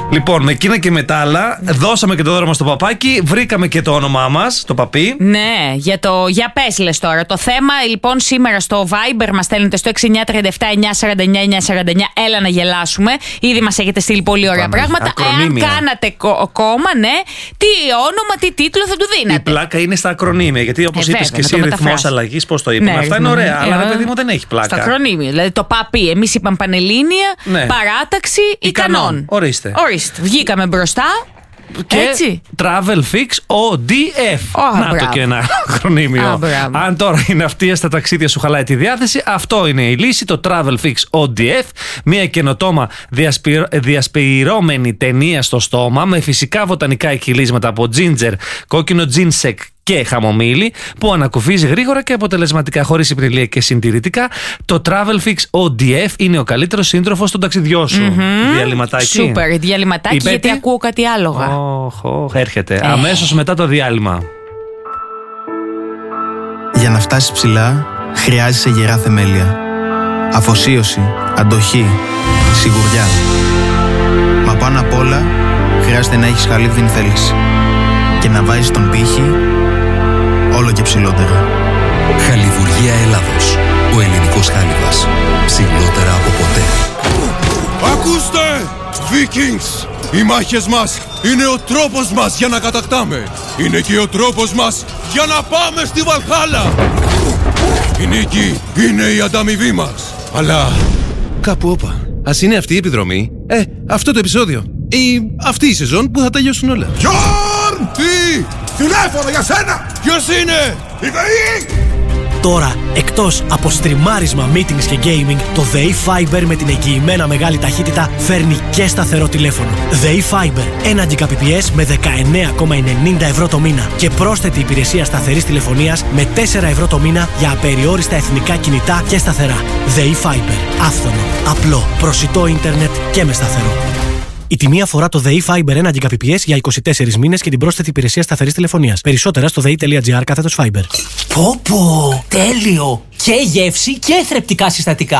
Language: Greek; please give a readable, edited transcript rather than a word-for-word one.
Λοιπόν, με εκείνα και με τα άλλα, δώσαμε και το δώρο μας στο παπάκι, βρήκαμε και το όνομά μας, το παπί. Ναι, για πες λες τώρα. Το θέμα λοιπόν σήμερα στο Viber μας στέλνετε στο 6937 949 949. Έλα να γελάσουμε. Ήδη μας έχετε στείλει πολύ ωραία πράγματα. Εάν κάνατε κόμμα, ναι, τι όνομα, τι τίτλο θα του δίνατε. Η πλάκα είναι στα ακρονίμια. Γιατί όπως είπες και εσύ, ρυθμός αλλαγής, πώς το είπαμε. Ναι, αυτά είναι ωραία, αλλά ρε παιδί μου δεν έχει πλάκα. Στα ακρονίμια. Δηλαδή το παπί, εμείς είπαμε Πανελλήνια, ναι. Παράταξη ικανών. Ορίστε. Βγήκαμε μπροστά. Και έτσι. Travel Fix ODF. Να το και ένα ακρονίμιο. Αν τώρα είναι αυτή στα ταξίδια σου χαλάει τη διάθεση, αυτό είναι η λύση. Το Travel Fix ODF. Μια καινοτόμα διασπυρώμενη ταινία στο στόμα με φυσικά βοτανικά εκχυλίσματα από ginger, κόκκινο ginseng και χαμομήλι που ανακουφίζει γρήγορα και αποτελεσματικά χωρίς υπνηλία και συντηρητικά. Το Travel Fix ODF είναι ο καλύτερος σύντροφος των ταξιδιών σου. Διαλυματάκι. Σούπερ, διαλυματάκι, γιατί ακούω κάτι άλογα. Έρχεται αμέσως μετά το διάλειμμα. Για να φτάσεις ψηλά χρειάζεσαι γερά θεμέλια. Αφοσίωση, αντοχή, σιγουριά. Μα πάνω απ' όλα χρειάζεται να έχεις χαλίβδιν θέληση και να βάζεις τον πύχη όλο και ψηλότερα. Χαλιβουργία Ελλάδος. Ο ελληνικός χάλιβας. Ψηλότερα από ποτέ. Ακούστε! Vikings! Οι μάχες μας είναι ο τρόπος μας για να κατακτάμε. Είναι και ο τρόπος μας για να πάμε στη Βαλχάλα. Η νίκη είναι η ανταμοιβή μας. Αλλά κάπου όπα. Ας είναι αυτή η επιδρομή, αυτό το επεισόδιο ή αυτή η σεζόν που θα τελειώσουν όλα. Γιόρν! Τι! Τηλέφωνο για σένα! Ποιος είναι? Η ΔΕΗ! Τώρα, εκτός από στριμάρισμα, meetings και gaming, το ΔΕΗ Fiber με την εγγυημένα μεγάλη ταχύτητα φέρνει και σταθερό τηλέφωνο. ΔΕΗ Fiber, 1 Gbps με 19,90 ευρώ το μήνα και πρόσθετη υπηρεσία σταθερής τηλεφωνίας με 4 ευρώ το μήνα για απεριόριστα εθνικά κινητά και σταθερά. ΔΕΗ Fiber, άφθονο, απλό, προσιτό ίντερνετ και με σταθερό. Η τιμή αφορά το ΔΕΗ Fiber 1 Gbps για 24 μήνες και την πρόσθετη υπηρεσία σταθερής τηλεφωνίας. Περισσότερα στο dei.gr/Fiber. Πω, τέλειο! Και γεύση και θρεπτικά συστατικά.